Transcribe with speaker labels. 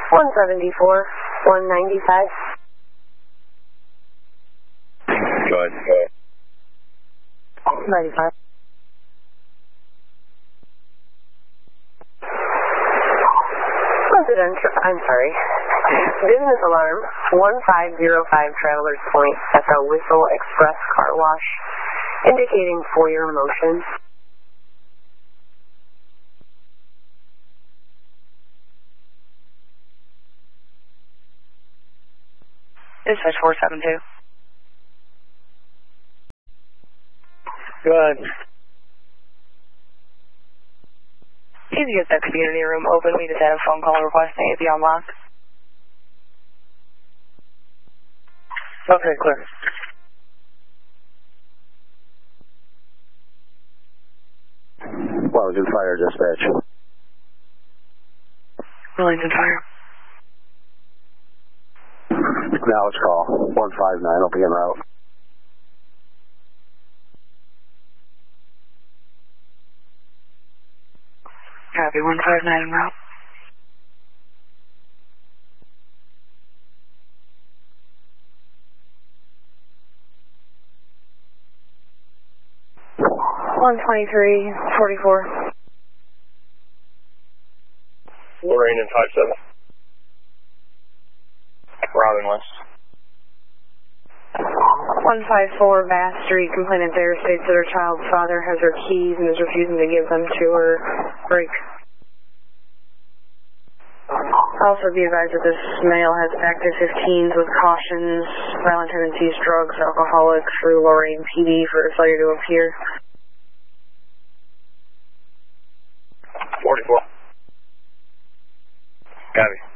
Speaker 1: 174, 195.
Speaker 2: Go ahead.
Speaker 1: 95. Business alarm 1505 Travelers Point at the Whistle Express Car Wash, indicating for your motion.
Speaker 3: Dispatch 472.
Speaker 2: Go ahead.
Speaker 3: See if you get that community room open. We just had a phone call requesting it be unlocked.
Speaker 2: Okay, clear. Wellington Fire Dispatch.
Speaker 3: Wellington Fire.
Speaker 2: Now let's call 159, I'll be en route.
Speaker 3: Copy, 159 en route. $123.44.
Speaker 2: Lorraine and 57. Robin West.
Speaker 1: 154 Bass Street, complainant there states that her child's father has her keys and is refusing to give them to her. Break. Also be advised that this male has active 15s with cautions, violent tendencies, drugs, alcoholic through Lorraine PD for failure to appear.
Speaker 2: 44. Copy.